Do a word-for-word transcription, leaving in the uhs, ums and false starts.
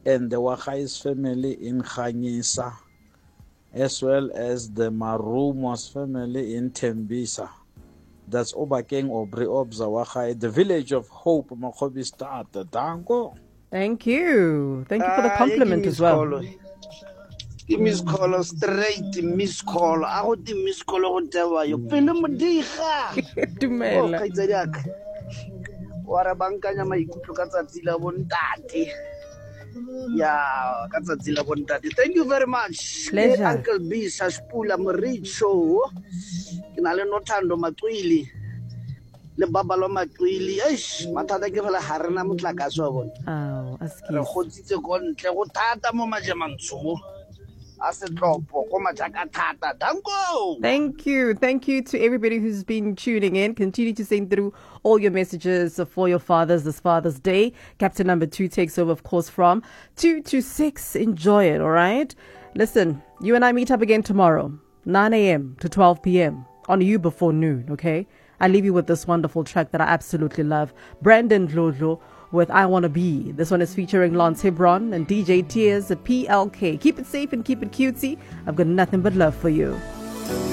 and the Wachais family in Khanyisa, as well as the Marumos family in Tembisa. That's Obakeng Obri Obza Wachai, the village of Hope, Makobi Start, the Dango. Thank you. Thank you for the compliment as well. Give me call straight miss call. I got the miss call whatever. You pin them diga. Dumela. Oh, kaitsadiaka. Wa ra bankanya maikutlo ka tsatsi la bontate. Yeah, ka tsatsi la bontate. Thank you very much. Pleasure. Le Uncle B Sashpula Moricho. Ke na le Nothando Matswili. Le Babalo Matswili. Eish, mathata ke fela ha rena motlakase wa bona. Oh, Re askis. gotsitse go ntle go thata mo majemantsho. Thank you. Thank you to everybody who's been tuning in. Continue to send through all your messages for your fathers this Father's Day. Captain number two takes over, of course, from two to six. Enjoy it, all right? Listen, you and I meet up again tomorrow, nine a.m. to twelve p.m. on You Before Noon, okay? I leave you with this wonderful track that I absolutely love. Brandon Dlodlo with I Wanna Be. This one is featuring Lance Hebron and D J Tears at P L K. Keep it safe and keep it cutesy. I've got nothing but love for you.